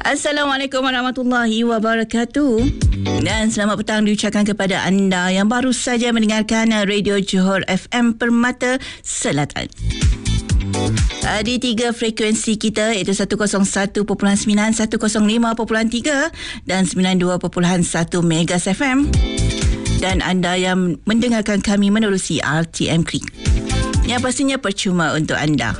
Assalamualaikum warahmatullahi wabarakatuh. Dan selamat petang diucapkan kepada anda yang baru saja mendengarkan Radio Johor FM Permata Selatan. Di 3 frekuensi kita, iaitu 101.9, 105.3 dan 92.1 Megas FM. Dan anda yang mendengarkan kami menerusi RTM Klik, yang pastinya percuma untuk anda.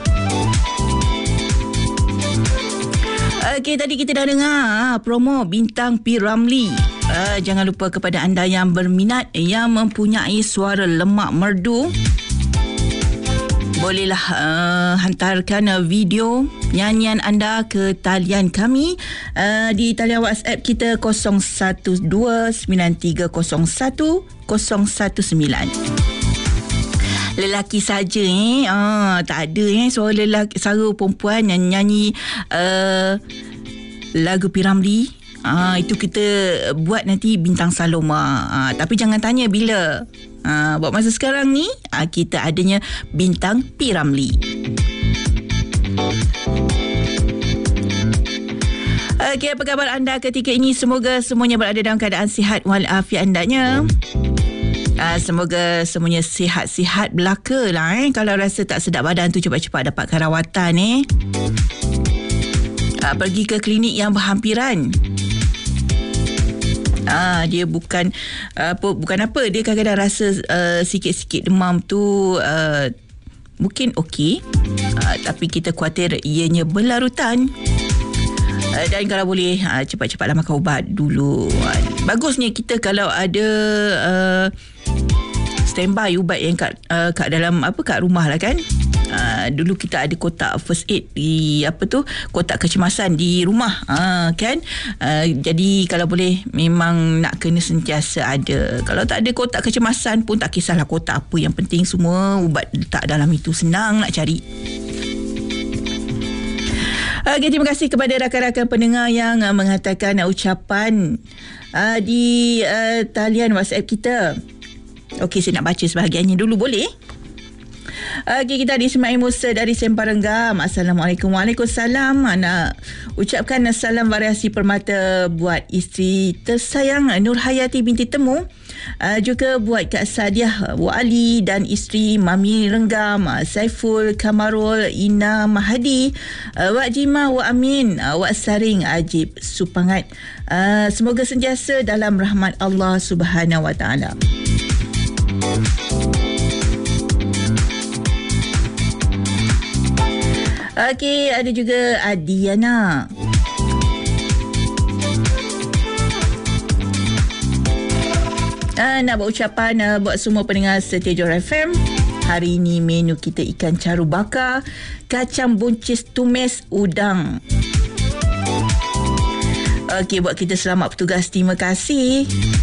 Okey, tadi kita dah dengar promo Bintang P. Ramlee. Jangan lupa kepada anda yang berminat, yang mempunyai suara lemak merdu, bolehlah hantarkan video nyanyian anda ke talian kami di talian WhatsApp kita 0129301019. Lelaki saja tak ada suara lelaki, suara perempuan yang nyanyi lagu P. Ramlee. Itu kita buat nanti Bintang Saloma. Tapi jangan tanya bila. Buat masa sekarang ni kita adanya Bintang P. Ramlee. Okey, apa khabar anda ketika ini? Semoga semuanya berada dalam keadaan sihat walafiat andanya. Semoga semuanya sihat-sihat belaka lah. Kalau rasa tak sedap badan tu, cepat-cepat dapatkan rawatan. Pergi ke klinik yang berhampiran. Dia bukan apa, dia kadang-kadang rasa sikit-sikit demam tu mungkin okey, tapi kita khuatir ianya berlarutan. Dan kalau boleh cepat-cepatlah makan ubat dulu. Bagusnya kita kalau ada standby ubat yang kat dalam kat rumah lah kan. Dulu kita ada kotak first aid di kotak kecemasan di rumah kan. Jadi kalau boleh memang nak kena sentiasa ada. Kalau tak ada kotak kecemasan pun tak kisahlah kotak apa, yang penting semua ubat letak dalam itu, senang nak cari. Okay, terima kasih kepada rakan-rakan pendengar yang menghantarkan ucapan di talian WhatsApp kita. Okey, saya nak baca sebahagiannya dulu, boleh? Okey, kita ada Ismail Musa dari Sempang Renggam. Assalamualaikum. Waalaikumsalam. Nak ucapkan salam variasi permata buat isteri tersayang Nur Hayati binti Temu. Juga buat Kak Sadiah Wali dan isteri Mami Renggam, Saiful Kamarul, Ina Mahadi, Wak Jimah, Wak Amin, Wak Saring, Ajib Supangat. Semoga sentiasa dalam rahmat Allah Subhanahu Wa Taala. Okey, ada juga Adiana. Nak buat ucapan buat semua pendengar setia Johor FM. Hari ini menu kita ikan caru bakar, kacang buncis tumis, udang. Okey, buat kita selamat bertugas. Terima kasih.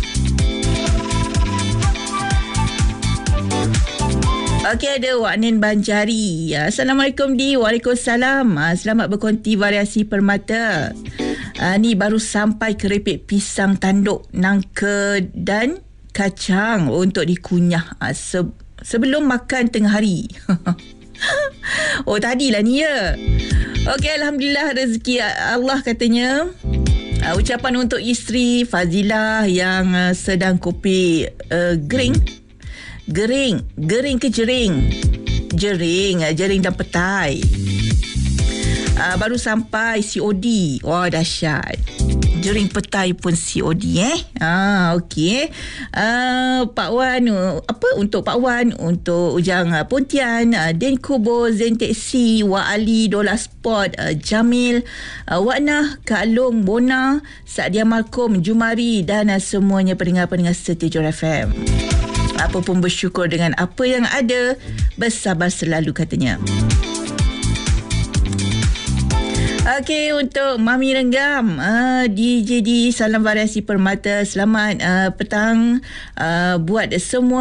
Okey, ada Wak Nin Banjari. Assalamualaikum Di. Waalaikumsalam. Selamat berkonti variasi permata. Ni baru sampai keripik pisang tanduk, nangka dan kacang untuk dikunyah sebelum makan tengah hari. Oh, tadilah ni ya. Okey, alhamdulillah rezeki Allah katanya. Ucapan untuk isteri Fazilah yang sedang kopi gering ke jering dan petai. Baru sampai COD. Wah, dahsyat. Jering petai pun COD okey. Pak Wan, untuk Pak Wan, untuk Ujang Pontian, Den Kubo, Zen Taxi, Wak Ali, Dola Sport, Jamil, Wak Nah, Kak Long, Bona, Saadia Malcolm, Jumari dan semuanya pendengar-pendengar setia Johor FM. Apa pun bersyukur dengan apa yang ada, bersabar selalu katanya. Okey, untuk Mami Renggam, DJ di Salam Variasi Permata, selamat petang buat semua